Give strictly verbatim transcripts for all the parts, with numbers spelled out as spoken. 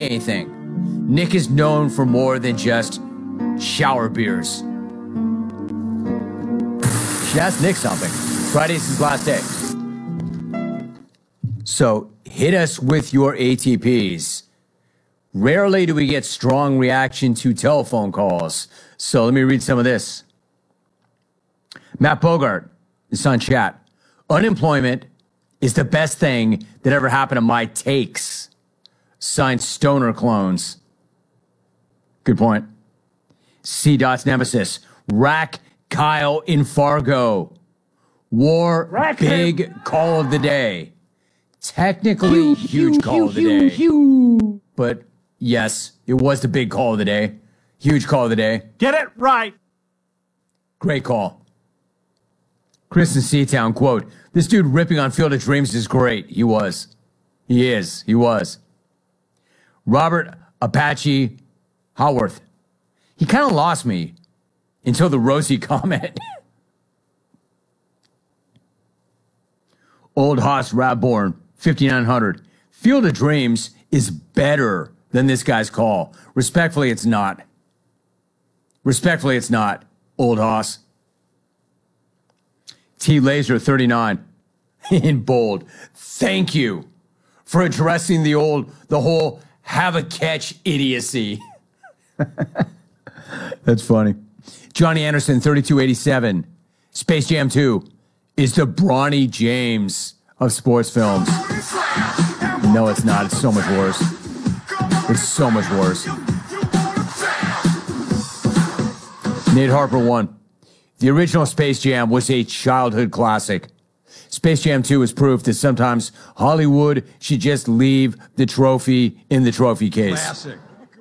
anything. Nick is known for more than just shower beers. Should ask Nick something. Friday's his last day. So hit us with your A T Ps. Rarely do we get strong reaction to telephone calls. So let me read some of this. Matt Bogart is on chat. Unemployment is the best thing that ever happened to my takes. Signed Stoner Clones. Good point. C. Dot's Nemesis. Rack Kyle in Fargo. War Rack big him. Call of the day. Technically, huge, huge call huge, of the day. Huge. But yes, it was the big call of the day. Huge call of the day. Get it right. Great call. Chris in Seatown, quote, this dude ripping on Field of Dreams is great. He was. He is. He was. Robert Apache Howarth. He kind of lost me until the Rosie comment. Old Haas Radborn, fifty-nine hundred. Field of Dreams is better than this guy's call. Respectfully, it's not. Respectfully, it's not. Old Haas. T Laser thirty-nine in bold. Thank you for addressing the old, the whole have a catch idiocy. That's funny. Johnny Anderson thirty-two eighty-seven. Space Jam two is the Bronny James of sports films. No, it's not. It's so much worse. It's so much worse. Nate Harper won. The original Space Jam was a childhood classic. Space Jam two is proof that sometimes Hollywood should just leave the trophy in the trophy case. Classic.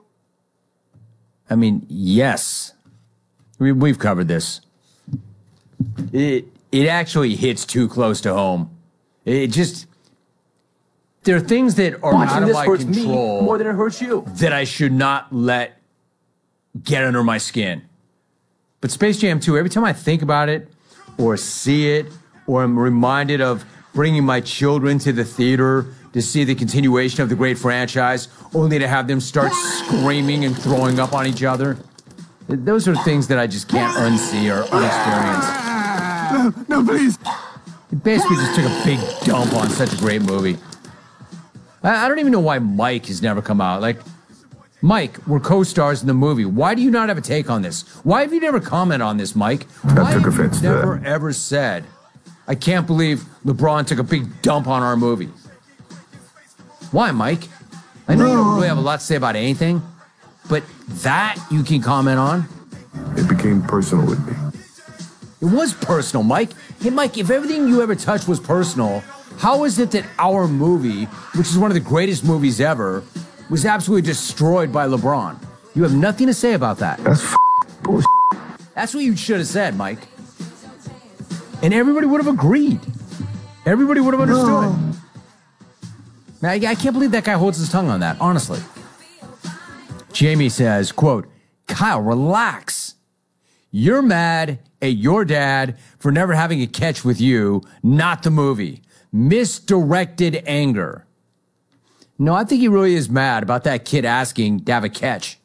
I mean, yes. We, we've covered this. It it actually hits too close to home. It just... There are things that are Watching out of this my hurts control me more than it hurts you. that I should not let get under my skin. But Space Jam two, every time I think about it or see it or I'm reminded of bringing my children to the theater to see the continuation of the great franchise, only to have them start screaming and throwing up on each other, those are things that I just can't unsee or unexperience. No, no, please. It basically just took a big dump on such a great movie. I, I don't even know why Mike has never come out. Like, Mike, we're co-stars in the movie. Why do you not have a take on this? Why have you never commented on this, Mike? Why I took have offense you to never that. ever said, I can't believe LeBron took a big dump on our movie? Why, Mike? I know you don't really have a lot to say about anything, but that you can comment on. It became personal with me. It was personal, Mike. Hey, Mike, if everything you ever touched was personal, how is it that our movie, which is one of the greatest movies ever, was absolutely destroyed by LeBron? You have nothing to say about that. That's f- bullshit. That's what you should have said, Mike. And everybody would have agreed. Everybody would have understood. No. Now, I can't believe that guy holds his tongue on that, honestly. Jamie says, quote, Kyle, relax. You're mad at your dad for never having a catch with you, not the movie. Misdirected anger. No, I think he really is mad about that kid asking to have a catch.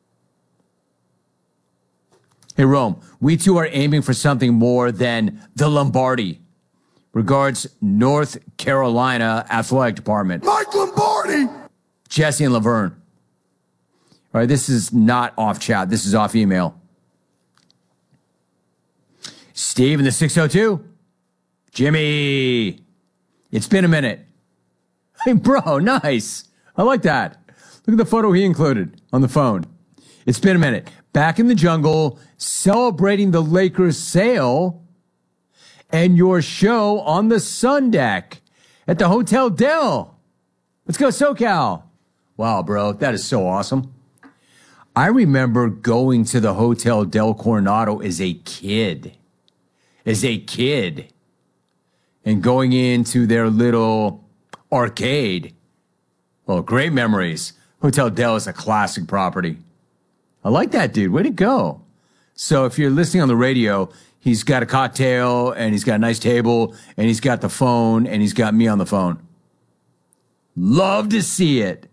Hey, Rome, we too are aiming for something more than the Lombardi. Regards, North Carolina Athletic Department. Mike Lombardi! Jesse and Laverne. All right, this is not off chat. This is off email. Steve in the six oh two. Jimmy. It's been a minute. Hey, bro, nice. I like that. Look at the photo he included on the phone. It's been a minute. Back in the jungle, celebrating the Lakers sale and your show on the Sun Deck at the Hotel Del. Let's go, SoCal. Wow, bro, that is so awesome. I remember going to the Hotel Del Coronado as a kid. As a kid. And going into their little arcade. Well, great memories. Hotel Del is a classic property. I like that, dude. Way to go. So if you're listening on the radio, he's got a cocktail, and he's got a nice table, and he's got the phone, and he's got me on the phone. Love to see it.